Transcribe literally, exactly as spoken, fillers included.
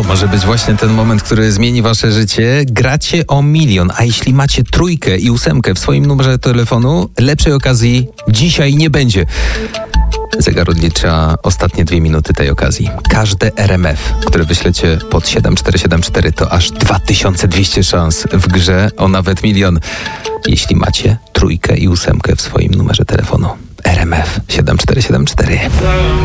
To może być właśnie ten moment, który zmieni wasze życie. Gracie o milion, a jeśli macie trójkę i ósemkę w swoim numerze telefonu, lepszej okazji dzisiaj nie będzie. Zegar odlicza ostatnie dwie minuty tej okazji. Każde R M F, które wyślecie pod siedem cztery siedem cztery, to aż dwa tysiące dwieście szans w grze o nawet milion. Jeśli macie trójkę i ósemkę w swoim numerze telefonu. R M F siedem cztery siedem cztery.